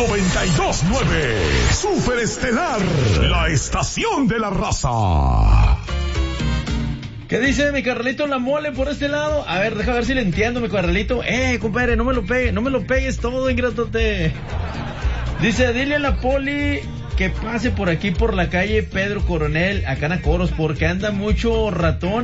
92.9, Super Estelar, la estación de la raza. ¿Qué dice mi Carlito La Mole por este lado? A ver, deja ver si le entiendo, mi Carlito. Compadre, no me lo pegues todo, ingratote. Dice, dile a la Poli que pase por aquí por la calle Pedro Coronel, acá en Acoros, porque anda mucho ratón.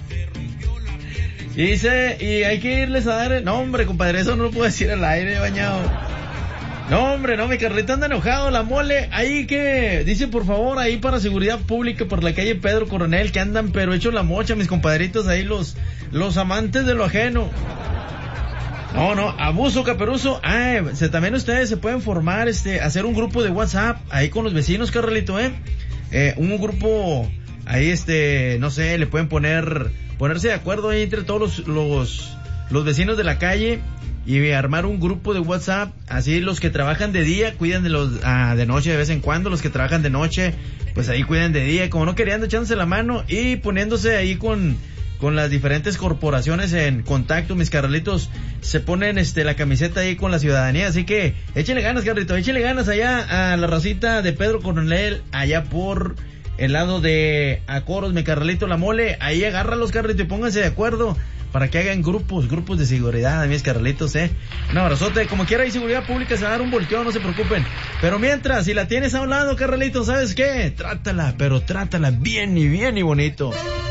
Y dice, y hay que irles a dar... No, hombre, compadre, eso no lo puedo decir al aire, bañado. No, hombre, no, mi Carlito anda enojado, La Mole. Ahí que, dice por favor, ahí para seguridad pública por la calle Pedro Coronel, que andan pero hechos la mocha, mis compadritos, ahí los amantes de lo ajeno. No, abuso, caperuso. También ustedes se pueden formar, hacer un grupo de WhatsApp ahí con los vecinos, Carlito, un grupo, ahí no sé, le pueden ponerse de acuerdo ahí entre todos los vecinos de la calle y armar un grupo de WhatsApp, así los que trabajan de día cuidan de los de noche de vez en cuando, los que trabajan de noche, pues ahí cuidan de día, como no querían, echándose la mano y poniéndose ahí con las diferentes corporaciones en contacto, mis Carlitos, se ponen la camiseta ahí con la ciudadanía, así que échenle ganas, Carlito, échenle ganas allá a la racita de Pedro Coronel, allá por el lado de Acoros, mi Carlito La Mole, ahí agárralos, Carlito, y pónganse de acuerdo para que hagan grupos de seguridad, mis Carlitos, un abrazote, como quiera, hay seguridad pública, se va a dar un volteo, no se preocupen, pero mientras, si la tienes a un lado, Carlito, ¿sabes qué? Trátala bien y bonito.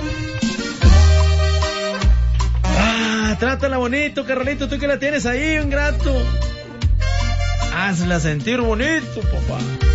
Trátala bonito, Carlito, tú que la tienes ahí, ingrato. Hazla sentir bonito, papá.